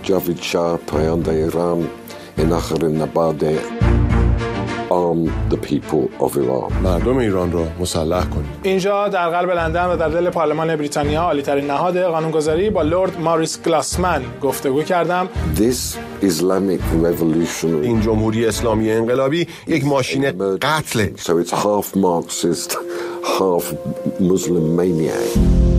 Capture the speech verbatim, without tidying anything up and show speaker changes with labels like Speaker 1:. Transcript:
Speaker 1: جاوید شاه پاینده ایران این آخرین نبرد on the people of Iran.
Speaker 2: مردم ایران رو مسلح کنید.
Speaker 3: اینجا در قلب لندن و در دل پارلمان بریتانیا، عالی‌ترین نهاد قانونگذاری، با لرد ماریس گلاسمن گفتگو کردم.
Speaker 1: This Islamic revolution.
Speaker 2: این جمهوری اسلامی انقلابی یک ماشین قتل.
Speaker 1: So it's half Marxist, half Muslim maniac.